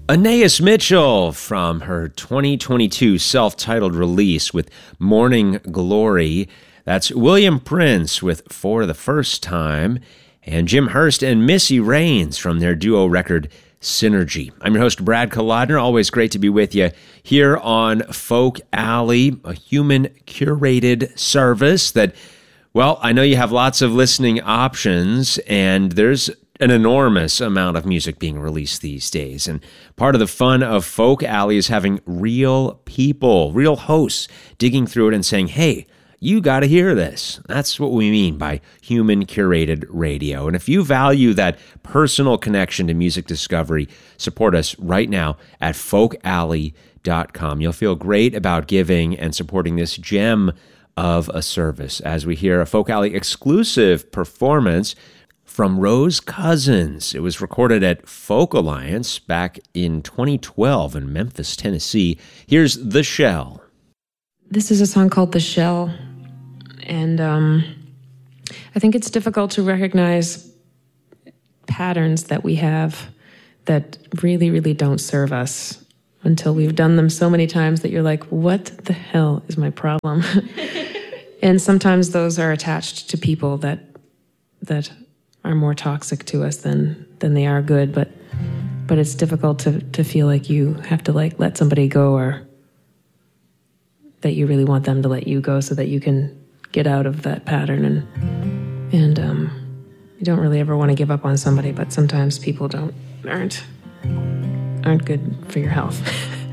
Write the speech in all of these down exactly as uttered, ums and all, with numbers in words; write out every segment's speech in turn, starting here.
Anais Mitchell from her twenty twenty-two self-titled release with Morning Glory. That's William Prince with For the First Time, and Jim Hurst and Missy Raines from their duo record Synergy. I'm your host, Brad Kolodner. Always great to be with you here on Folk Alley, a human curated service that, well, I know you have lots of listening options, and there's an enormous amount of music being released these days. And part of the fun of Folk Alley is having real people, real hosts, digging through it and saying, hey, you got to hear this. That's what we mean by human curated radio. And if you value that personal connection to music discovery, support us right now at folk alley dot com. You'll feel great about giving and supporting this gem of a service as we hear a Folk Alley exclusive performance from Rose Cousins. It was recorded at Folk Alliance back in twenty twelve in Memphis, Tennessee. Here's The Shell. This is a song called The Shell. And um, I think it's difficult to recognize patterns that we have that really, really don't serve us until we've done them so many times that you're like, what the hell is my problem? And sometimes those are attached to people that that are more toxic to us than than they are good. But but it's difficult to to feel like you have to like let somebody go, or that you really want them to let you go so that you can get out of that pattern. And and um, you don't really ever want to give up on somebody, but sometimes people don't aren't aren't good for your health.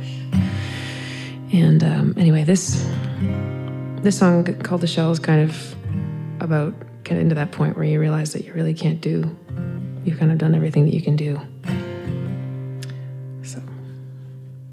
And um, anyway, this this song called The Shell is kind of about getting to that point where you realize that you really can't do, you've kind of done everything that you can do.